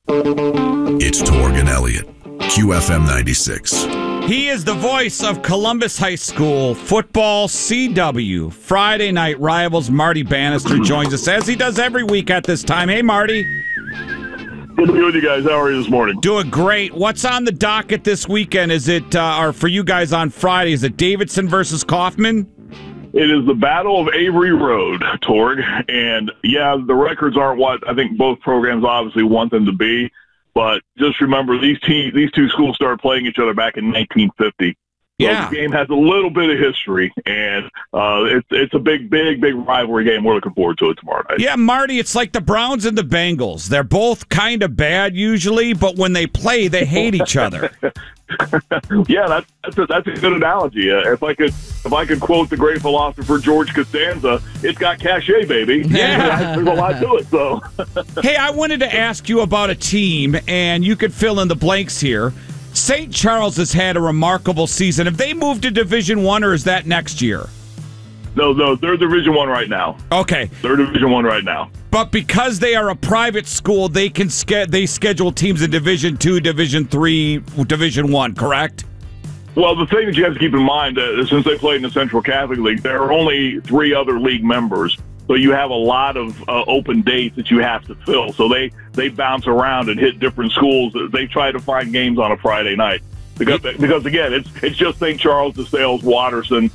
It's Torg and Elliott, QFM 96. He is the voice of Columbus High School football CW. Friday night rivals Marty Bannister joins us as he does every week at this time. Hey, Marty. Good to be with you guys. How are you this morning? Doing great. What's on the docket this weekend? Is it, or for you guys on Friday, is it Davidson versus Kaufman? It is the Battle of Avery Road, Torg. And, yeah, the records aren't what I think both programs obviously want them to be. But just remember, these two schools started playing each other back in 1950. Yeah. So the game has a little bit of history, and it's a big rivalry game. We're looking forward to it tomorrow night. Yeah, Marty, it's like the Browns and the Bengals. They're both kind of bad usually, but when they play, they hate each other. Yeah, that's a good analogy. If I could quote the great philosopher George Costanza, it's got cachet, baby. Yeah. There's a lot to it. So, hey, I wanted to ask you about a team, and you could fill in the blanks here. St. Charles has had a remarkable season. Have they moved to Division I, or is that next year? No, they're Division I right now. Okay. They're Division I right now. But because they are a private school, they can they schedule teams in Division II, Division III, Division I, correct? Well, the thing that you have to keep in mind, since they played in the Central Catholic League, there are only 3 other league members. So you have a lot of open dates that you have to fill. So they bounce around and hit different schools. They try to find games on a Friday night because again, it's just St. Charles, DeSales, Watterson,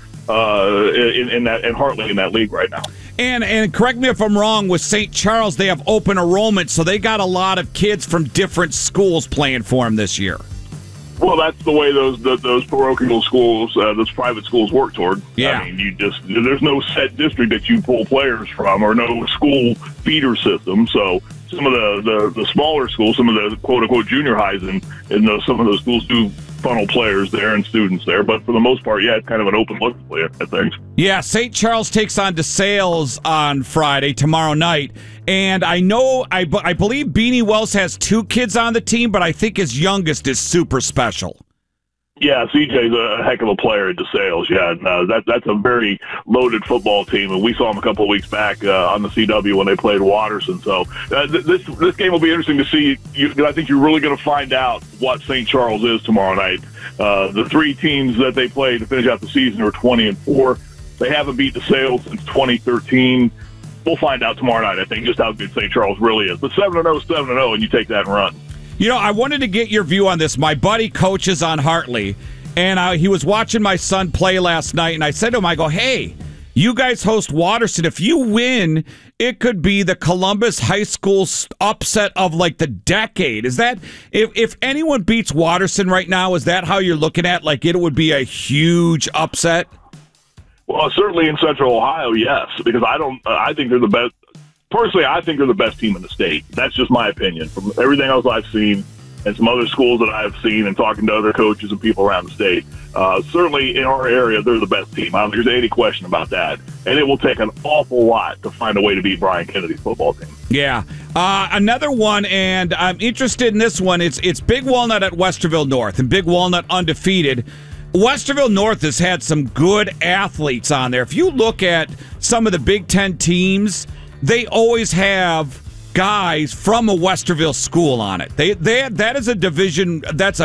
and Hartley in that league right now. And correct me if I'm wrong, with St. Charles, they have open enrollment, so they got a lot of kids from different schools playing for them this year. Well, that's the way those parochial schools, those private schools work, Toward. Yeah. I mean, there's no set district that you pull players from or no school feeder system. So some of the smaller schools, some of the quote-unquote junior highs in some of those schools do funnel players there and students there. But for the most part, yeah, it's kind of an open look at things. Yeah, St. Charles takes on DeSales on Friday, tomorrow night. And I believe Beanie Wells has 2 kids on the team, but I think his youngest is super special. Yeah, CJ's a heck of a player at DeSales. Yeah, and, that's a very loaded football team, and we saw him a couple of weeks back on the CW when they played Watterson. So this game will be interesting to see. I think you're really going to find out what St. Charles is tomorrow night. The 3 teams that they played to finish out the season are 20-4. They haven't beat DeSales since 2013. We'll find out tomorrow night, I think, just how good St. Charles really is. But 7-0, 7-0, and you take that and run. You know, I wanted to get your view on this. My buddy coaches on Hartley, and he was watching my son play last night, and I said to him, I go, hey, you guys host Watterson. If you win, it could be the Columbus High School upset of, like, the decade. Is that, if anyone beats Watterson right now, is that how you're looking at, like, it would be a huge upset? Well, certainly in Central Ohio, yes, because I think they're the best. Personally, I think they're the best team in the state. That's just my opinion. From everything else I've seen and some other schools that I've seen and talking to other coaches and people around the state, certainly in our area, they're the best team. I don't think there's any question about that. And it will take an awful lot to find a way to beat Brian Kennedy's football team. Yeah. Another one, and I'm interested in this one. It's Big Walnut at Westerville North, and Big Walnut undefeated. Westerville North has had some good athletes on there. If you look at some of the Big Ten teams, they always have guys from a Westerville school on it. That is a division.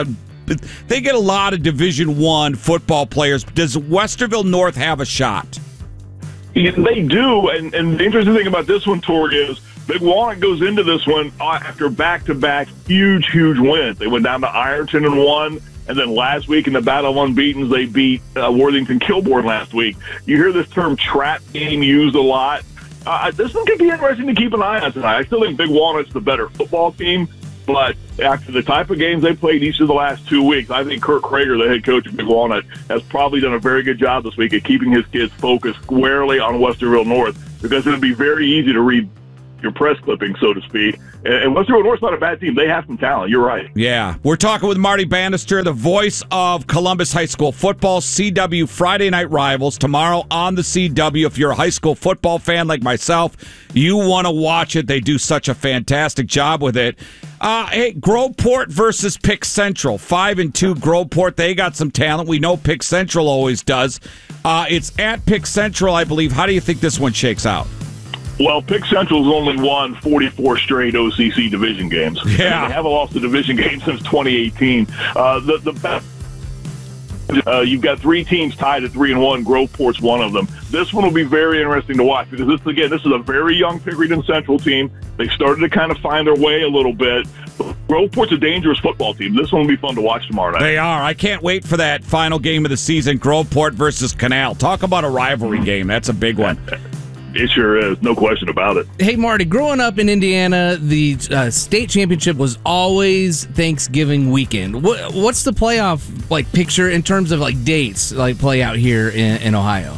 They get a lot of Division I football players. Does Westerville North have a shot? Yeah, they do, and the interesting thing about this one, Torg, is Big Walnut goes into this one after back-to-back huge wins. They went down to Ironton and won. And then last week in the Battle of Unbeatens, they beat Worthington Kilbourne last week. You hear this term trap game used a lot. This one could be interesting to keep an eye on tonight. I still think Big Walnut's the better football team, but after the type of games they played each of the last 2 weeks, I think Kirk Krager, the head coach of Big Walnut, has probably done a very good job this week at keeping his kids focused squarely on Westerville North, because it would be very easy to read your press clipping, so to speak. And Westerville North's not a bad team. They have some talent. You're right. Yeah. We're talking with Marty Bannister, the voice of Columbus High School football, CW Friday Night Rivals, tomorrow on the CW. If you're a high school football fan like myself, you want to watch it. They do such a fantastic job with it. Hey, Groveport versus Pick Central. 5-2 Groveport. They got some talent. We know Pick Central always does. It's at Pick Central, I believe. How do you think this one shakes out? Well, Pick Central's only won 44 straight OCC division games. Yeah. They haven't lost a division game since 2018. The best. You've got 3 teams tied at 3-1. Groveport's one of them. This one will be very interesting to watch because this is a very young Pickerington Central team. They started to kind of find their way a little bit. Groveport's a dangerous football team. This one will be fun to watch tomorrow night. They are. I can't wait for that final game of the season, Groveport versus Canal. Talk about a rivalry game. That's a big one. It sure is. No question about it. Hey, Marty, growing up in Indiana, the state championship was always Thanksgiving weekend. What's the playoff picture in terms of dates play out here in Ohio?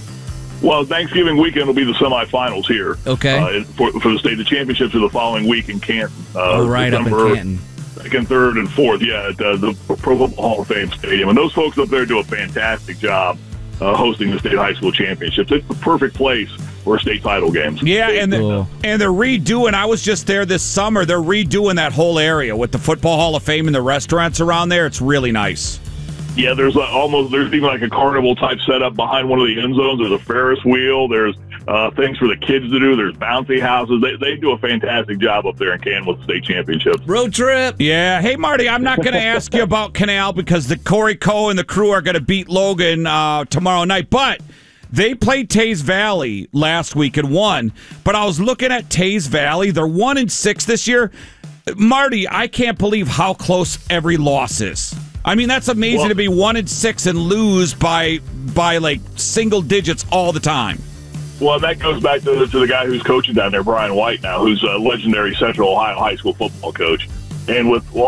Well, Thanksgiving weekend will be the semifinals here. Okay. For the state. The championships are the following week in Canton. Right, up in Canton. Second, third, and fourth, at the Pro Football Hall of Fame Stadium. And those folks up there do a fantastic job hosting the state high school championships. It's the perfect place for state title games. Yeah, and they're redoing. I was just there this summer. They're redoing that whole area with the Football Hall of Fame and the restaurants around there. It's really nice. Yeah, there's even like a carnival type setup behind one of the end zones. There's a Ferris wheel. There's things for the kids to do. There's bouncy houses. They do a fantastic job up there in Canton with the state championships. Road trip. Yeah. Hey, Marty, I'm not going to ask you about Canal because the Corey Coe and the crew are going to beat Logan tomorrow night, but they played Taze Valley last week and won. But I was looking at Taze Valley. They're 1-6 this year. Marty, I can't believe how close every loss is. I mean, that's amazing to be 1-6 and lose by single digits all the time. Well, that goes back to the guy who's coaching down there, Brian White, now, who's a legendary Central Ohio high school football coach. And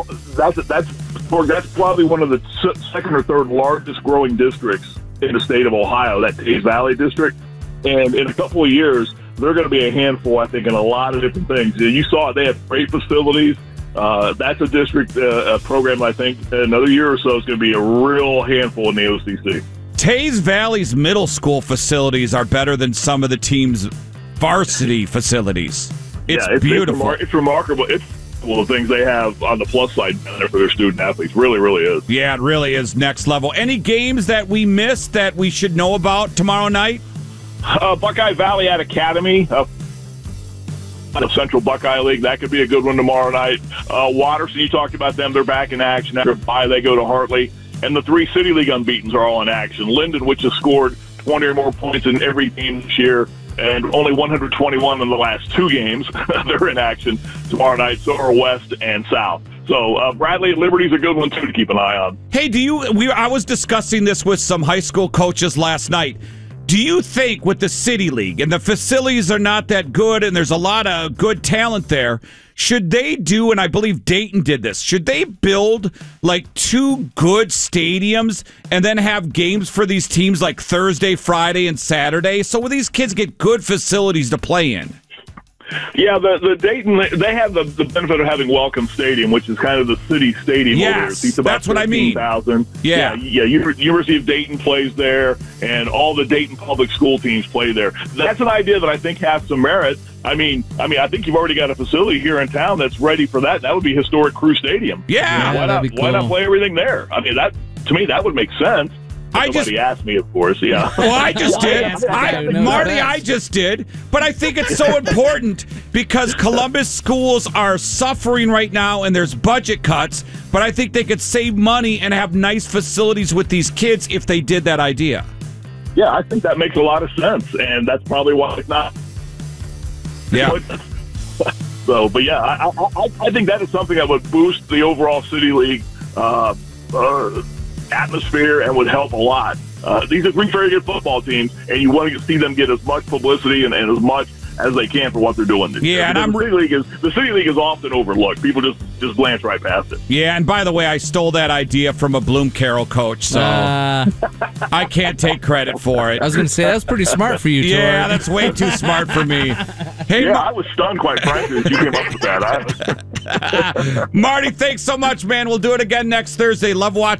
that's probably one of the second or third largest growing districts in the state of Ohio, that Taze Valley district. And in a couple of years, they're going to be a handful, I think, in a lot of different things. You saw it. They have great facilities. That's a district program, I think, another year or so is going to be a real handful in the OCC. Taze Valley's middle school facilities are better than some of the team's varsity facilities. It's beautiful. It's remarkable. It's one of the things they have on the plus side down there for their student athletes. Really, really is. Yeah, it really is next level. Any games that we missed that we should know about tomorrow night? Buckeye Valley at Academy. The Central Buckeye League, that could be a good one tomorrow night. Watterson, you talked about them. They're back in action. After a bye, they go to Hartley. And the 3 City League unbeatens are all in action. Linden, which has scored 20 or more points in every game this year, and only 121 in the last 2 games. They're in action tomorrow night. So are West and South. So Bradley and Liberty's a good one, too, to keep an eye on. Hey, I was discussing this with some high school coaches last night. Do you think with the City League and the facilities are not that good and there's a lot of good talent there, should they do, and I believe Dayton did this, should they build 2 good stadiums and then have games for these teams like Thursday, Friday, and Saturday so these kids get good facilities to play in? Yeah, the Dayton, they have the benefit of having Welcome Stadium, which is kind of the city stadium over there. It seats about that's what I mean. 13,000. Yeah. University of Dayton plays there, and all the Dayton public school teams play there. That's an idea that I think has some merit. I mean, I think you've already got a facility here in town that's ready for that. That would be historic Crew Stadium. Yeah. Why not play everything there? I mean, to me, that would make sense. Nobody asked me, of course, yeah. Well, I just did. Marty, I just did. But I think it's so important because Columbus schools are suffering right now and there's budget cuts, but I think they could save money and have nice facilities with these kids if they did that idea. Yeah, I think that makes a lot of sense, and that's probably why it's not. Yeah. So, but yeah, I think that is something that would boost the overall City League atmosphere and would help a lot. These are 3 very good football teams, and you want to see them get as much publicity and as much as they can for what they're doing this year. And the City League is often overlooked. People just glance right past it. Yeah, and by the way, I stole that idea from a Bloom Carroll coach, so I can't take credit for it. I was going to say, that's pretty smart for you, Tor. Yeah, that's way too smart for me. Hey, I was stunned, quite frankly, that you came up with that. Marty, thanks so much, man. We'll do it again next Thursday. Love watching.